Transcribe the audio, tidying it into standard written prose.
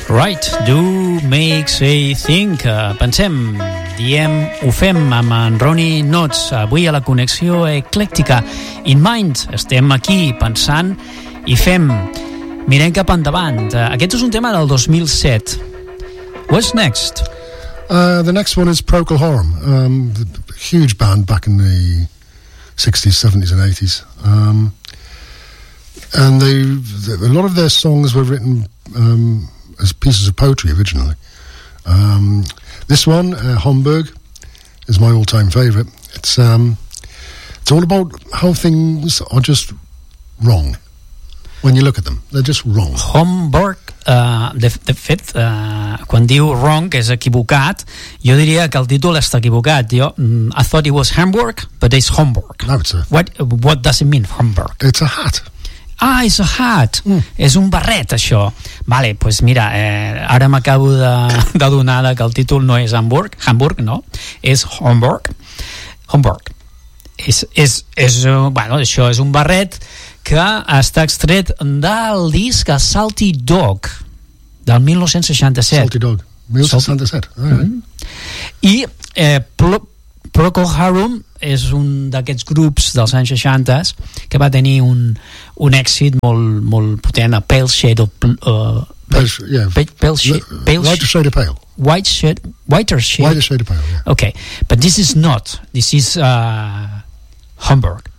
Right, do makes a think. Pensem, diem, ho fem amb en Ronnie Knotts. Avui a la connexió eclèctica In Mind estem aquí pensant i fem. Mirem cap endavant. Aquest és un tema del 2007. What's next? The next one is Procol Harum, the huge band back in the 60s, 70s and 80s. And a lot of their songs were written as pieces of poetry originally. This one, Homburg, is my all-time favourite. It's all about how things are just wrong. When you look at them, they're just wrong. Homburg, de fet, quan diu wrong, és equivocat, jo diria que el títol està equivocat. I thought it was Hamburg, but it's Homburg. No, it's a... What does it mean, Homburg? It's a hat. Ah, és a hat. És un barret, això. Vale, pues mira, ara m'acabo d'adonar que el títol no és Hamburg, no, és Homburg. Homburg. Bueno, això és un barret que està extret del disc Salty Dog del 1967. Salty Dog, 1967. I Procol Harum és un d'aquests grups dels anys 60 que va tenir un èxit molt potent, a Pale Shade of Lighter shade of pale. Whiter shade of pale, yeah. Okay, but this is not. This is Hamburg.